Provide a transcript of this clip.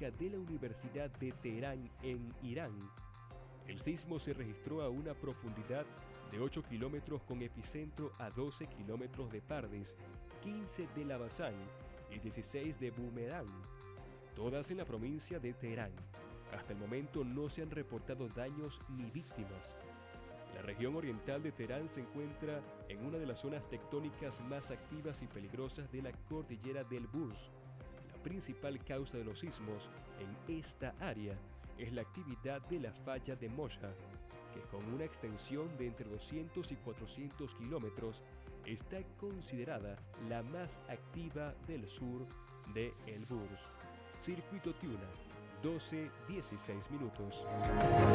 Sísmica de la Universidad de Teherán en Irán. El sismo se registró a una profundidad de 8 kilómetros con epicentro a 12 kilómetros de Pardes, 15 de Labazán y 16 de Bumedán, todas en la provincia de Teherán. Hasta el momento no se han reportado daños ni víctimas. La región oriental de Teherán se encuentra en una de las zonas tectónicas más activas y peligrosas de la cordillera del Burj. La principal causa de los sismos en esta área es la actividad de la falla de Mosha, que con una extensión de entre 200 y 400 kilómetros está considerada la más activa del sur de El Burj. Circuito Tuna, 12:16 minutos.